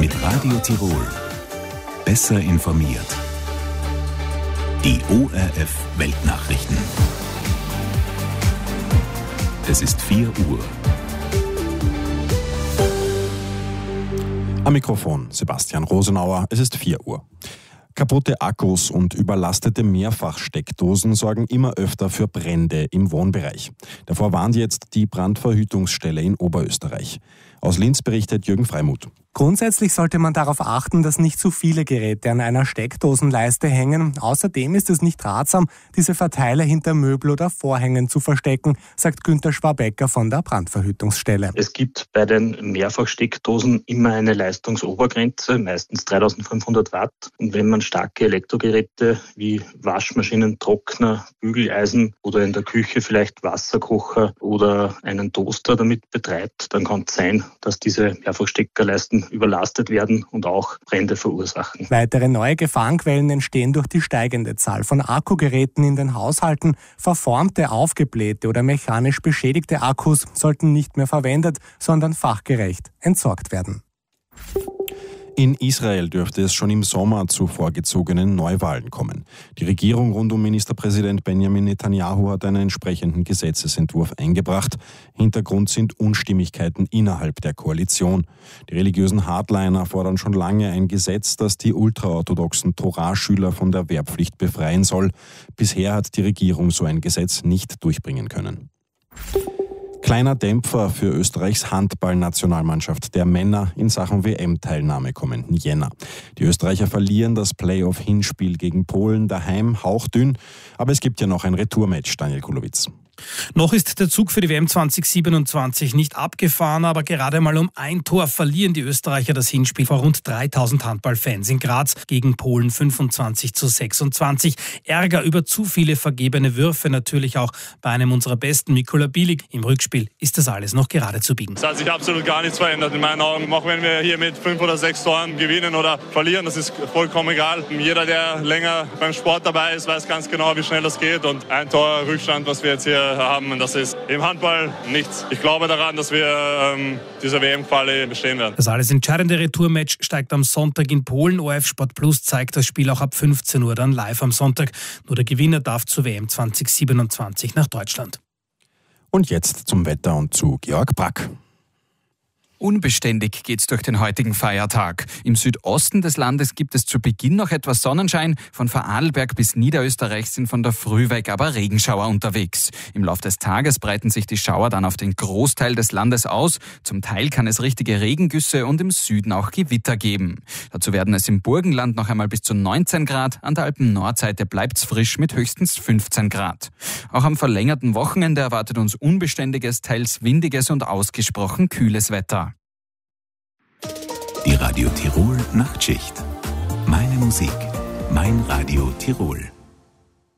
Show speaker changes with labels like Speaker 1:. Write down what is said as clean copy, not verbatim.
Speaker 1: Mit Radio Tirol. Besser informiert. Die ORF Weltnachrichten. Es ist 4 Uhr.
Speaker 2: Am Mikrofon Sebastian Rosenauer. Es ist 4 Uhr. Kaputte Akkus und überlastete Mehrfachsteckdosen sorgen immer öfter für Brände im Wohnbereich. Davor warnt jetzt die Brandverhütungsstelle in Oberösterreich. Aus Linz berichtet Jürgen Freimuth.
Speaker 3: Grundsätzlich sollte man darauf achten, dass nicht zu viele Geräte an einer Steckdosenleiste hängen. Außerdem ist es nicht ratsam, diese Verteiler hinter Möbel oder Vorhängen zu verstecken, sagt Günther Schwabecker von der Brandverhütungsstelle.
Speaker 4: Es gibt bei den Mehrfachsteckdosen immer eine Leistungsobergrenze, meistens 3500 Watt. Und wenn man starke Elektrogeräte wie Waschmaschinen, Trockner, Bügeleisen oder in der Küche vielleicht Wasserkocher oder einen Toaster damit betreibt, dann kann es sein, dass diese Mehrfachsteckerleisten überlastet werden und auch Brände verursachen.
Speaker 3: Weitere neue Gefahrenquellen entstehen durch die steigende Zahl von Akkugeräten in den Haushalten. Verformte, aufgeblähte oder mechanisch beschädigte Akkus sollten nicht mehr verwendet, sondern fachgerecht entsorgt werden.
Speaker 2: In Israel dürfte es schon im Sommer zu vorgezogenen Neuwahlen kommen. Die Regierung rund um Ministerpräsident Benjamin Netanyahu hat einen entsprechenden Gesetzesentwurf eingebracht. Hintergrund sind Unstimmigkeiten innerhalb der Koalition. Die religiösen Hardliner fordern schon lange ein Gesetz, das die ultraorthodoxen Torah-Schüler von der Wehrpflicht befreien soll. Bisher hat die Regierung so ein Gesetz nicht durchbringen können. Kleiner Dämpfer für Österreichs Handballnationalmannschaft der Männer in Sachen WM-Teilnahme kommenden Jänner. Die Österreicher verlieren das Playoff-Hinspiel gegen Polen daheim hauchdünn, aber es gibt ja noch ein Retourmatch, Daniel Kulowitz.
Speaker 5: Noch ist der Zug für die WM 2027 nicht abgefahren, aber gerade mal um ein Tor verlieren die Österreicher das Hinspiel vor rund 3000 Handballfans in Graz gegen Polen 25:26. Ärger über zu viele vergebene Würfe, natürlich auch bei einem unserer Besten, Mikola Bilic. Im Rückspiel ist das alles noch gerade zu biegen.
Speaker 6: Es hat sich absolut gar nichts verändert in meinen Augen. Auch wenn wir hier mit 5 oder 6 Toren gewinnen oder verlieren, das ist vollkommen egal. Jeder, der länger beim Sport dabei ist, weiß ganz genau, wie schnell das geht. Und ein Tor Rückstand, was wir jetzt hier haben, das ist im Handball nichts. Ich glaube daran, dass wir diese WM-Quali bestehen werden.
Speaker 5: Das alles entscheidende Retourmatch steigt am Sonntag in Polen. ORF Sport Plus zeigt das Spiel auch ab 15 Uhr dann live am Sonntag. Nur der Gewinner darf zur WM 2027 nach Deutschland.
Speaker 2: Und jetzt zum Wetter und zu Georg Brack.
Speaker 7: Unbeständig geht's durch den heutigen Feiertag. Im Südosten des Landes gibt es zu Beginn noch etwas Sonnenschein. Von Vorarlberg bis Niederösterreich sind von der Früh weg aber Regenschauer unterwegs. Im Lauf des Tages breiten sich die Schauer dann auf den Großteil des Landes aus. Zum Teil kann es richtige Regengüsse und im Süden auch Gewitter geben. Dazu werden es im Burgenland noch einmal bis zu 19 Grad. An der Alpen-Nordseite bleibt's frisch mit höchstens 15 Grad. Auch am verlängerten Wochenende erwartet uns unbeständiges, teils windiges und ausgesprochen kühles Wetter.
Speaker 1: Die Radio Tirol Nachtschicht. Meine Musik, mein Radio Tirol.